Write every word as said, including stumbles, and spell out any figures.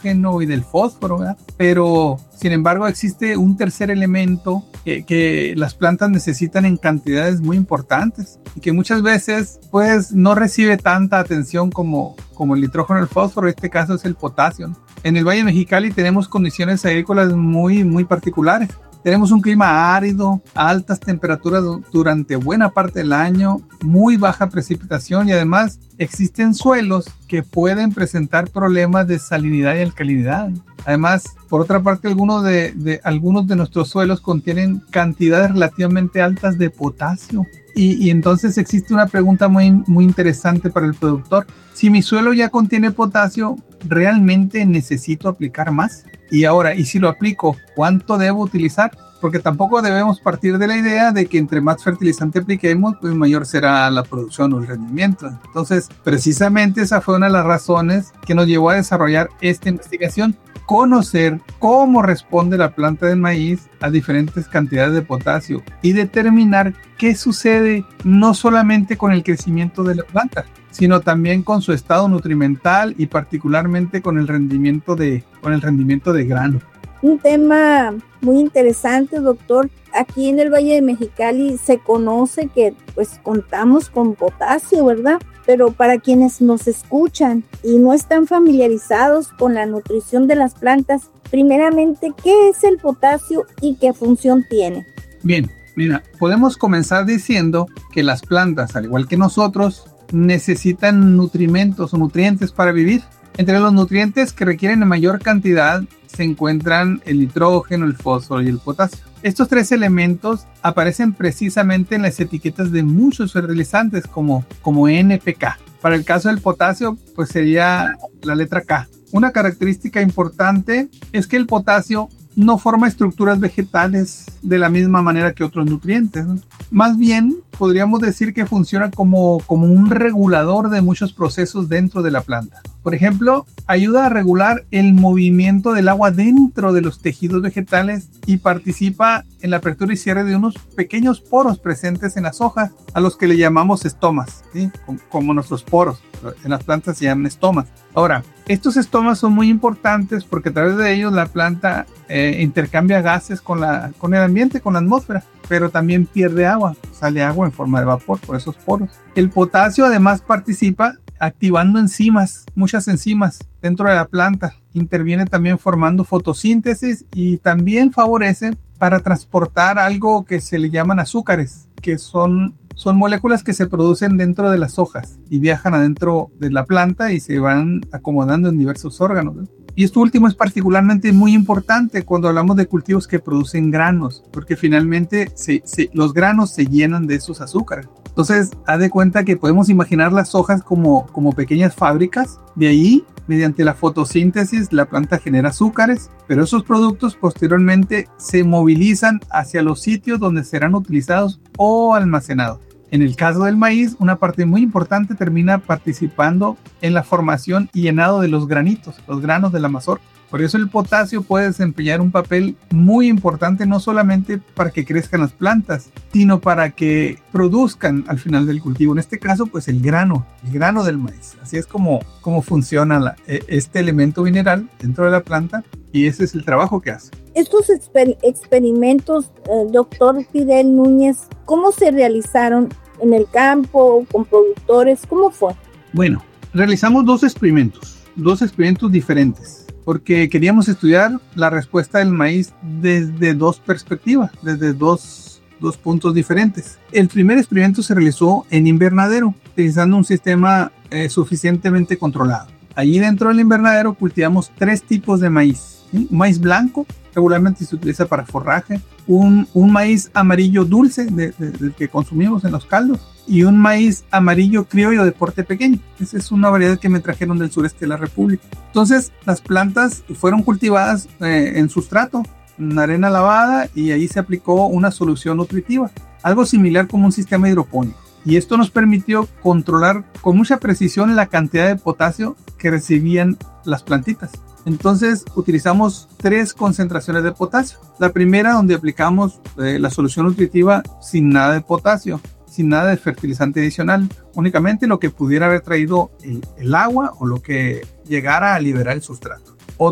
nitrógeno y del fósforo, ¿verdad? Pero sin embargo existe un tercer elemento que, que las plantas necesitan en cantidades muy importantes y que muchas veces pues no recibe tanta atención como, como el nitrógeno y el fósforo. En este caso es el potasio, ¿no? En el Valle de Mexicali tenemos condiciones agrícolas muy, muy particulares. Tenemos un clima árido, altas temperaturas durante buena parte del año, muy baja precipitación y además existen suelos que pueden presentar problemas de salinidad y alcalinidad. Además, por otra parte, algunos de, de, algunos de nuestros suelos contienen cantidades relativamente altas de potasio. Y, y entonces existe una pregunta muy, muy interesante para el productor. Si mi suelo ya contiene potasio, ¿realmente necesito aplicar más? Y ahora, ¿y si lo aplico, cuánto debo utilizar? Porque tampoco debemos partir de la idea de que entre más fertilizante apliquemos, pues mayor será la producción o el rendimiento. Entonces, precisamente esa fue una de las razones que nos llevó a desarrollar esta investigación. Conocer cómo responde la planta de maíz a diferentes cantidades de potasio y determinar qué sucede no solamente con el crecimiento de la planta, sino también con su estado nutrimental y particularmente con el rendimiento de, con el rendimiento de grano. Un tema muy interesante, doctor. Aquí en el Valle de Mexicali se conoce que pues contamos con potasio, ¿verdad? Pero para quienes nos escuchan y no están familiarizados con la nutrición de las plantas, primeramente, ¿qué es el potasio y qué función tiene? Bien, mira, podemos comenzar diciendo que las plantas, al igual que nosotros, necesitan nutrimentos o nutrientes para vivir. Entre los nutrientes que requieren en mayor cantidad se encuentran el nitrógeno, el fósforo y el potasio. Estos tres elementos aparecen precisamente en las etiquetas de muchos fertilizantes como, como N P K. Para el caso del potasio, pues sería la letra K. Una característica importante es que el potasio no forma estructuras vegetales de la misma manera que otros nutrientes, ¿no? Más bien, podríamos decir que funciona como, como un regulador de muchos procesos dentro de la planta. Por ejemplo, ayuda a regular el movimiento del agua dentro de los tejidos vegetales y participa en la apertura y cierre de unos pequeños poros presentes en las hojas, a los que le llamamos estomas, ¿sí? Como nuestros poros. En las plantas se llaman estomas. Ahora, estos estomas son muy importantes porque a través de ellos la planta eh, intercambia gases con, la, con el ambiente, con la atmósfera, pero también pierde agua, sale agua en forma de vapor por esos poros. El potasio además participa activando enzimas, muchas enzimas dentro de la planta. Interviene también formando fotosíntesis y también favorece para transportar algo que se le llaman azúcares, que son, son moléculas que se producen dentro de las hojas y viajan adentro de la planta y se van acomodando en diversos órganos, ¿no? Y esto último es particularmente muy importante cuando hablamos de cultivos que producen granos, porque finalmente se, se, los granos se llenan de esos azúcares. Entonces, haz de cuenta que podemos imaginar las hojas como, como pequeñas fábricas. De ahí, mediante la fotosíntesis, la planta genera azúcares, pero esos productos posteriormente se movilizan hacia los sitios donde serán utilizados o almacenados. En el caso del maíz, una parte muy importante termina participando en la formación y llenado de los granitos, los granos de la mazorca. Por eso el potasio puede desempeñar un papel muy importante no solamente para que crezcan las plantas, sino para que produzcan al final del cultivo. En este caso, pues el grano, el grano del maíz. Así es como, como funciona la, este elemento mineral dentro de la planta y ese es el trabajo que hace. Estos exper- experimentos, eh, doctor Fidel Núñez, ¿cómo se realizaron en el campo, con productores? ¿Cómo fue? Bueno, realizamos dos experimentos, dos experimentos diferentes. Porque queríamos estudiar la respuesta del maíz desde dos perspectivas, desde dos, dos puntos diferentes. El primer experimento se realizó en invernadero, utilizando un sistema eh, suficientemente controlado. Allí dentro del invernadero cultivamos tres tipos de maíz, ¿sí? Un maíz blanco, regularmente se utiliza para forraje, un, un maíz amarillo dulce, del de, de que consumimos en los caldos, y un maíz amarillo criollo de porte pequeño. Esa es una variedad que me trajeron del sureste de la República. Entonces, las plantas fueron cultivadas eh, en sustrato, en arena lavada, y ahí se aplicó una solución nutritiva, algo similar como un sistema hidropónico. Y esto nos permitió controlar con mucha precisión la cantidad de potasio que recibían las plantitas. Entonces utilizamos tres concentraciones de potasio. La primera, donde aplicamos eh, la solución nutritiva sin nada de potasio, sin nada de fertilizante adicional, únicamente lo que pudiera haber traído el, el agua o lo que llegara a liberar el sustrato.